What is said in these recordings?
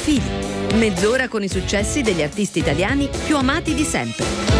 profili. Mezz'ora con i successi degli artisti italiani più amati di sempre.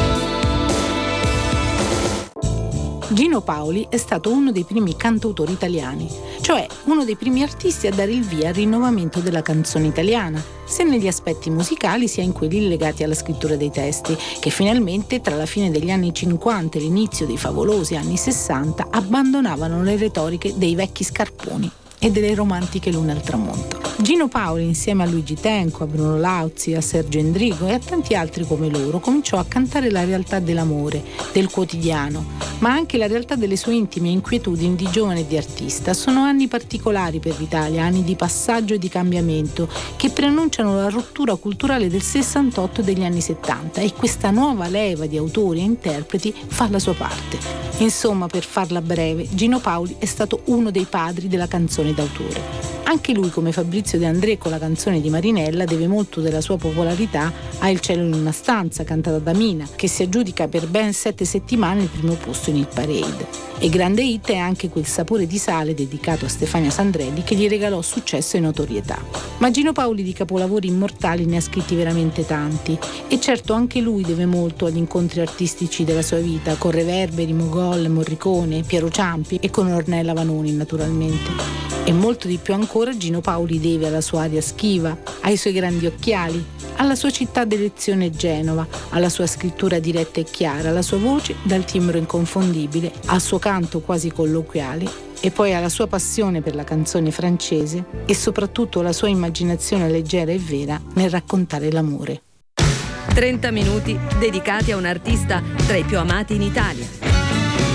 Gino Paoli è stato uno dei primi cantautori italiani, cioè uno dei primi artisti a dare il via al rinnovamento della canzone italiana, sia negli aspetti musicali sia in quelli legati alla scrittura dei testi, che finalmente tra la fine degli anni 50 e l'inizio dei favolosi anni 60 abbandonavano le retoriche dei vecchi scarponi e delle romantiche lune al tramonto. Gino Paoli, insieme a Luigi Tenco, a Bruno Lauzi, a Sergio Endrigo e a tanti altri come loro, cominciò a cantare la realtà dell'amore, del quotidiano, ma anche la realtà delle sue intime inquietudini di giovane e di artista. Sono anni particolari per l'Italia, anni di passaggio e di cambiamento che preannunciano la rottura culturale del 68 e degli anni 70, e questa nuova leva di autori e interpreti fa la sua parte. Insomma, per farla breve, Gino Paoli è stato uno dei padri della canzone d'autore. Anche lui, come Fabrizio De André con la canzone di Marinella, deve molto della sua popolarità a Il cielo in una stanza, cantata da Mina, che si aggiudica per ben 7 settimane il primo posto in hit parade. E grande hit è anche quel Sapore di sale, dedicato a Stefania Sandrelli, che gli regalò successo e notorietà. Ma Gino Paoli di capolavori immortali ne ha scritti veramente tanti, e certo anche lui deve molto agli incontri artistici della sua vita, con Reverberi, Mogol, Morricone, Piero Ciampi e con Ornella Vanoni naturalmente. E molto di più ancora Gino Paoli deve alla sua aria schiva, ai suoi grandi occhiali, alla sua città d'elezione Genova, alla sua scrittura diretta e chiara, alla sua voce dal timbro inconfondibile, al suo canto quasi colloquiale, e poi alla sua passione per la canzone francese e soprattutto alla sua immaginazione leggera e vera nel raccontare l'amore. 30 minuti dedicati a un artista tra i più amati in Italia.